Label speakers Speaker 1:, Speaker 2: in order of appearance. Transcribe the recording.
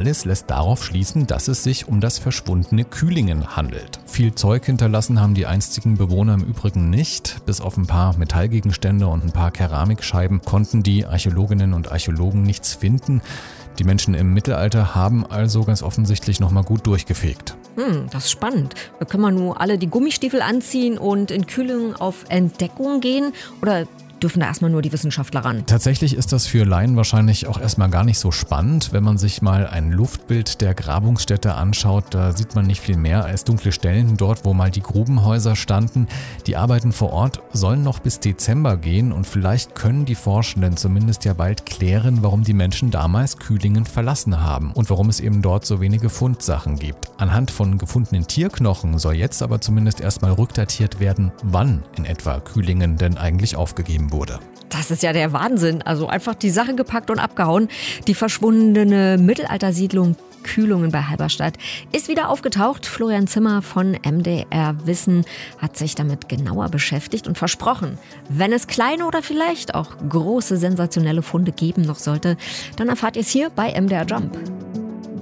Speaker 1: alles lässt darauf schließen, dass es sich um das verschwundene Kühlingen handelt. Viel Zeug hinterlassen haben die einstigen Bewohner im Übrigen nicht. Bis auf ein paar Metallgegenstände und ein paar Keramikscheiben konnten die Archäologinnen und Archäologen nichts finden. Die Menschen im Mittelalter haben also ganz offensichtlich nochmal gut durchgefegt.
Speaker 2: Das ist spannend. Können wir nur alle die Gummistiefel anziehen und in Kühlungen auf Entdeckung gehen? Oder dürfen da erstmal nur die Wissenschaftler ran?
Speaker 1: Tatsächlich ist das für Laien wahrscheinlich auch erstmal gar nicht so spannend. Wenn man sich mal ein Luftbild der Grabungsstätte anschaut, da sieht man nicht viel mehr als dunkle Stellen dort, wo mal die Grubenhäuser standen. Die Arbeiten vor Ort sollen noch bis Dezember gehen und vielleicht können die Forschenden zumindest ja bald klären, warum die Menschen damals Kühlingen verlassen haben und warum es eben dort so wenige Fundsachen gibt. Anhand von gefundenen Tierknochen soll jetzt aber zumindest erstmal rückdatiert werden, wann in etwa Kühlingen denn eigentlich aufgegeben wurde.
Speaker 2: Das ist ja der Wahnsinn. Also einfach die Sache gepackt und abgehauen. Die verschwundene Mittelaltersiedlung Kühlungen bei Halberstadt ist wieder aufgetaucht. Florian Zimmer von MDR Wissen hat sich damit genauer beschäftigt und versprochen, wenn es kleine oder vielleicht auch große sensationelle Funde geben noch sollte, dann erfahrt ihr es hier bei MDR Jump.